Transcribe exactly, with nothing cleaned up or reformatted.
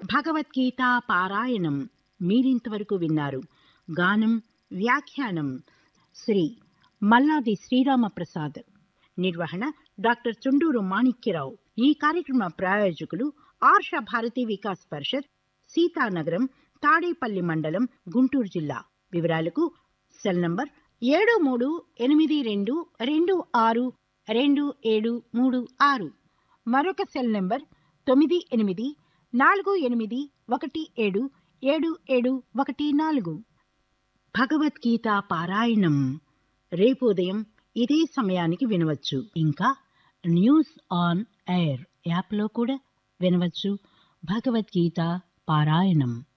భగవద్గీత పారాయణం మీరింతవరకు విన్నారు. గానం వ్యాఖ్యానం శ్రీ మల్లాది శ్రీరామప్రసాద్. నిర్వహణ డాక్టర్ చుండూరు మాణిక్యరావు. ఈ కార్యక్రమ ప్రాయోజకులు ఆర్ష భారతి వికాస్ పరిషత్, సీతానగరం, తాడేపల్లి మండలం, గుంటూరు జిల్లా. వివరాలకు సెల్ నంబర్ ఏడు మూడు ఎనిమిది రెండు రెండు ఆరు రెండు ఏడు మూడు ఆరు. మరొక సెల్ నంబర్ తొమ్మిది ఎనిమిది నాలుగు ఎనిమిది ఒకటి ఏడు ఏడు ఏడు ఒకటి నాలుగు. భగవద్గీత పారాయణం రేపు ఉదయం ఇదే సమయానికి వినవచ్చు. ఇంకా న్యూస్ ఆన్ ఎయిర్ యాప్లో కూడా వినవచ్చు. భగవద్గీత పారాయణం.